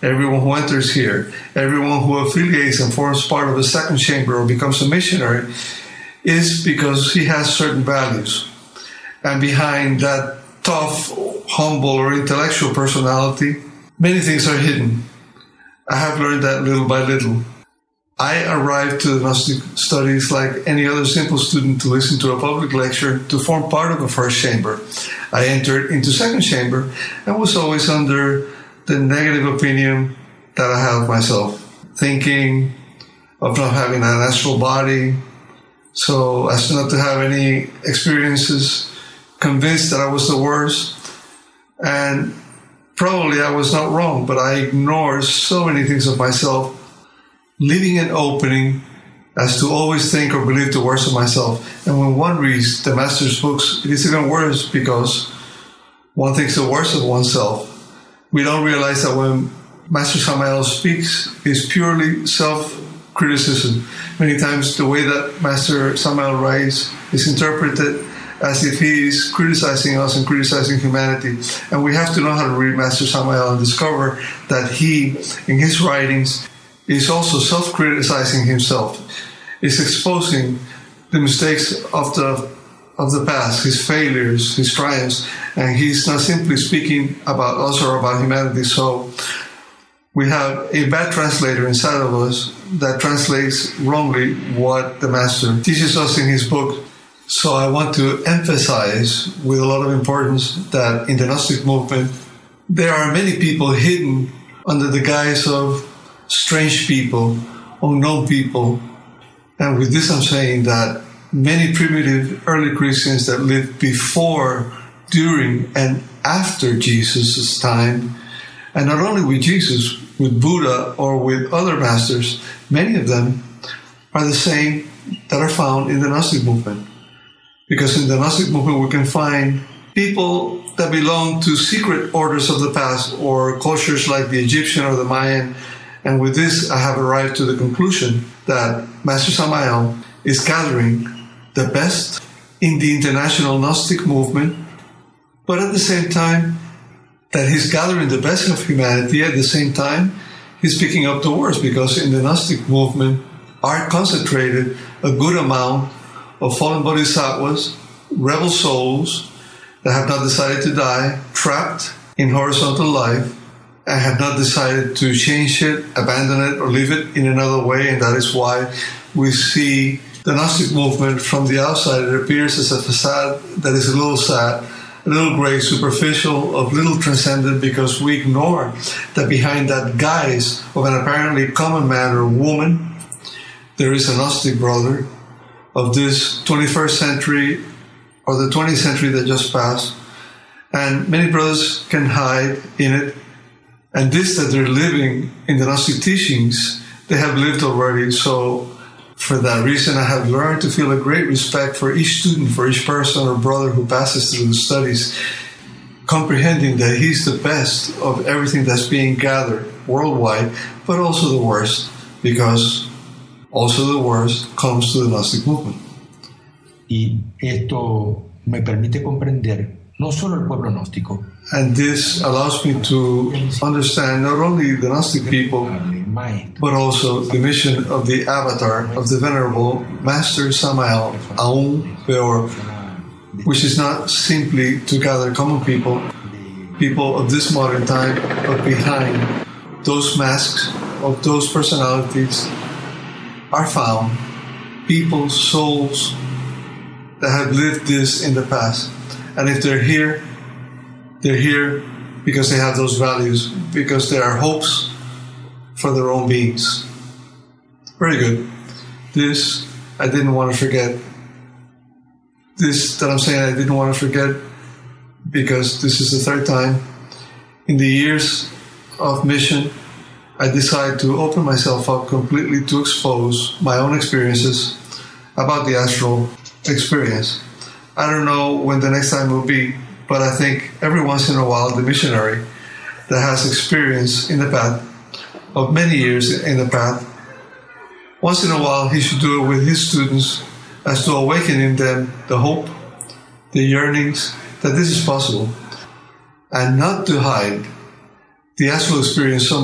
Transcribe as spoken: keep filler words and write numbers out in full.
everyone who enters here, everyone who affiliates and forms part of the second chamber or becomes a missionary, is because he has certain values. And behind that tough, humble, or intellectual personality, many things are hidden. I have learned that little by little. I arrived to the Gnostic studies like any other simple student to listen to a public lecture to form part of the first chamber. I entered into second chamber and was always under the negative opinion that I had of myself, thinking of not having an astral body, so as not to have any experiences, convinced that I was the worst. And probably I was not wrong, but I ignored so many things of myself, leaving an opening as to always think or believe the worst of myself. And when one reads the Master's books, it is even worse because one thinks the worst of oneself. We don't realize that when Master Samael speaks, it's purely self-criticism. Many times the way that Master Samael writes is interpreted as if he is criticizing us and criticizing humanity. And we have to know how to read Master Samael and discover that he, in his writings, is also self-criticizing himself, is exposing the mistakes of the of the past, his failures, his triumphs, and he's not simply speaking about us or about humanity. So we have a bad translator inside of us that translates wrongly what the Master teaches us in his book. So I want to emphasize with a lot of importance that in the Gnostic movement, there are many people hidden under the guise of strange people, unknown people. And with this I'm saying that many primitive early Christians that lived before, during, and after Jesus' time, and not only with Jesus, with Buddha or with other masters, many of them are the same that are found in the Gnostic movement. Because in the Gnostic movement we can find people that belong to secret orders of the past or cultures like the Egyptian or the Mayan. And with this, I have arrived to the conclusion that Master Samael is gathering the best in the international Gnostic movement, but at the same time that he's gathering the best of humanity, at the same time, he's picking up the worst, because in the Gnostic movement are concentrated a good amount of fallen bodhisattvas, rebel souls that have not decided to die, trapped in horizontal life, and have not decided to change it, abandon it, or leave it in another way. And that is why we see the Gnostic movement from the outside. It appears as a facade that is a little sad, a little gray, superficial, of little transcendent, because we ignore that behind that guise of an apparently common man or woman, there is a Gnostic brother of this twenty-first century or the twentieth century that just passed. And many brothers can hide in it. And this that they're living in the Gnostic teachings, they have lived already. So for that reason, I have learned to feel a great respect for each student, for each person or brother who passes through the studies, comprehending that he's the best of everything that's being gathered worldwide, but also the worst, because also the worst comes to the Gnostic movement. Y esto me permite comprender no solo el pueblo gnóstico. And this allows me to understand not only the Gnostic people, but also the mission of the avatar of the Venerable Master Samael Aum Weor, which is not simply to gather common people, people of this modern time, but behind those masks of those personalities are found people, souls that have lived this in the past. And if they're here, they're here because they have those values, because there are hopes for their own beings. Very good. This I didn't want to forget. This that I'm saying I didn't want to forget, because this is the third time in the years of mission I decided to open myself up completely to expose my own experiences about the astral experience. I don't know when the next time will be, but I think every once in a while the missionary that has experience in the path of many years in the path, once in a while he should do it with his students, as to awaken in them the hope, the yearnings that this is possible, and not to hide the astral experience so